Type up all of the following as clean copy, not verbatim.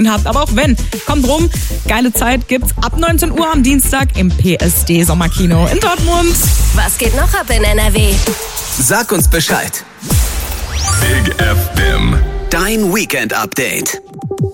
habt. Aber auch wenn, kommt rum, geile Zeit gibt's ab 19 Uhr am Dienstag im PSD Sommerkino in Dortmund. Was geht noch ab in NRW? Sag uns Bescheid. Big FM. Dein Weekend-Update.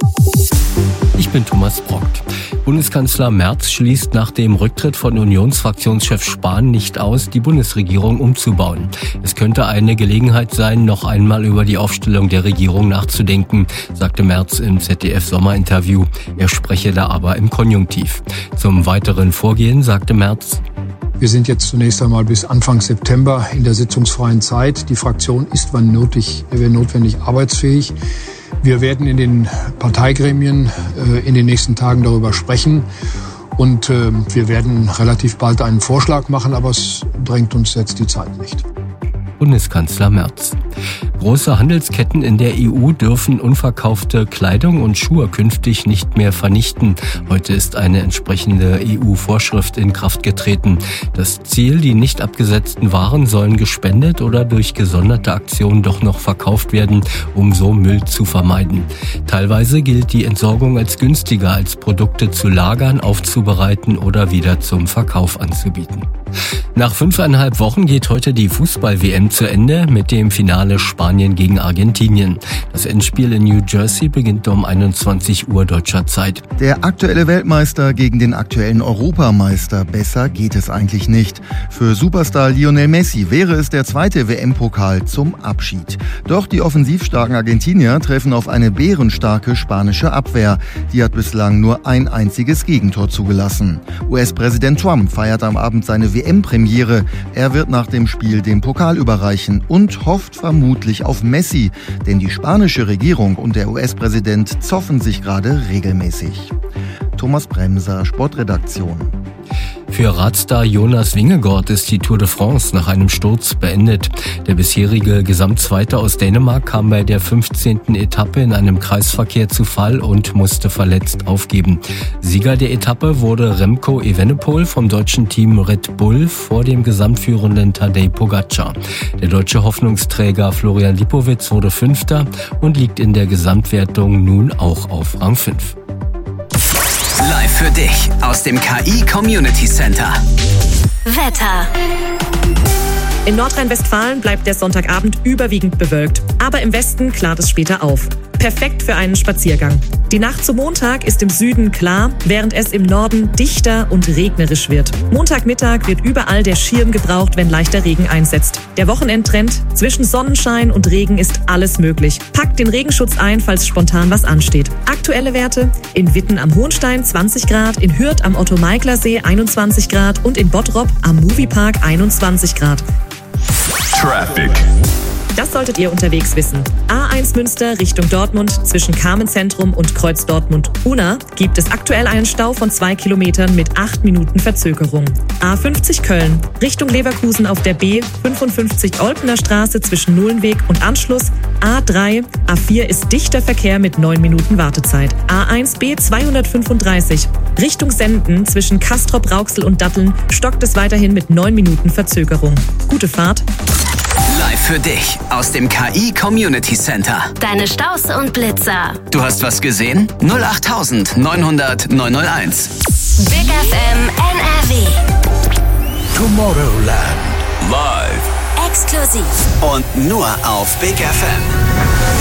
Ich bin Thomas Brockt. Bundeskanzler Merz schließt nach dem Rücktritt von Unionsfraktionschef Spahn nicht aus, die Bundesregierung umzubauen. Es könnte eine Gelegenheit sein, noch einmal über die Aufstellung der Regierung nachzudenken, sagte Merz im ZDF-Sommerinterview. Er spreche da aber im Konjunktiv. Zum weiteren Vorgehen sagte Merz: Wir sind jetzt zunächst einmal bis Anfang September in der sitzungsfreien Zeit. Die Fraktion ist, wenn notwendig, arbeitsfähig. Wir werden in den Parteigremien in den nächsten Tagen darüber sprechen. Und wir werden relativ bald einen Vorschlag machen, aber es drängt uns jetzt die Zeit nicht. Bundeskanzler Merz. Große Handelsketten in der EU dürfen unverkaufte Kleidung und Schuhe künftig nicht mehr vernichten. Heute ist eine entsprechende EU-Vorschrift in Kraft getreten. Das Ziel, die nicht abgesetzten Waren sollen gespendet oder durch gesonderte Aktionen doch noch verkauft werden, um so Müll zu vermeiden. Teilweise gilt die Entsorgung als günstiger, als Produkte zu lagern, aufzubereiten oder wieder zum Verkauf anzubieten. Nach 5,5 Wochen geht heute die Fußball-WM zu Ende mit dem Finale Spanien gegen Argentinien. Das Endspiel in New Jersey beginnt um 21 Uhr deutscher Zeit. Der aktuelle Weltmeister gegen den aktuellen Europameister. Besser geht es eigentlich nicht. Für Superstar Lionel Messi wäre es der zweite WM-Pokal zum Abschied. Doch die offensivstarken Argentinier treffen auf eine bärenstarke spanische Abwehr. Die hat bislang nur ein einziges Gegentor zugelassen. US-Präsident Trump feiert am Abend seine WM-Premiere. Er wird nach dem Spiel den Pokal überreichen und hofft vermutlich auf Messi, denn die spanische Regierung und der US-Präsident zoffen sich gerade regelmäßig. Thomas Bremser, Sportredaktion. Für Radstar Jonas Vingegaard ist die Tour de France nach einem Sturz beendet. Der bisherige Gesamtzweite aus Dänemark kam bei der 15. Etappe in einem Kreisverkehr zu Fall und musste verletzt aufgeben. Sieger der Etappe wurde Remco Evenepoel vom deutschen Team Red Bull vor dem gesamtführenden Tadej Pogačar. Der deutsche Hoffnungsträger Florian Lipowitz wurde Fünfter und liegt in der Gesamtwertung nun auch auf Rang 5. Live für dich aus dem KI Community Center. Wetter. In Nordrhein-Westfalen bleibt der Sonntagabend überwiegend bewölkt, aber im Westen klart es später auf. Perfekt für einen Spaziergang. Die Nacht zum Montag ist im Süden klar, während es im Norden dichter und regnerisch wird. Montagmittag wird überall der Schirm gebraucht, wenn leichter Regen einsetzt. Der Wochenendtrend: zwischen Sonnenschein und Regen ist alles möglich. Packt den Regenschutz ein, falls spontan was ansteht. Aktuelle Werte: in Witten am Hohenstein 20 Grad, in Hürth am Otto-Meikler-See 21 Grad und in Bottrop am Moviepark 21 Grad. Traffic. Das solltet ihr unterwegs wissen. A1 Münster Richtung Dortmund zwischen Carmenzentrum und Kreuz Dortmund-Unna gibt es aktuell einen Stau von 2 Kilometern mit 8 Minuten Verzögerung. A50 Köln Richtung Leverkusen auf der B55 Olpener Straße zwischen Nullenweg und Anschluss. A3, A4 ist dichter Verkehr mit 9 Minuten Wartezeit. A1B 235 Richtung Senden zwischen Castrop, Rauxel und Datteln stockt es weiterhin mit 9 Minuten Verzögerung. Gute Fahrt. Live für dich aus dem KI Community Center. Deine Staus und Blitzer. Du hast was gesehen? 08000 900 901. Big FM NRW. Tomorrowland. Live. Exklusiv. Und nur auf Big FM.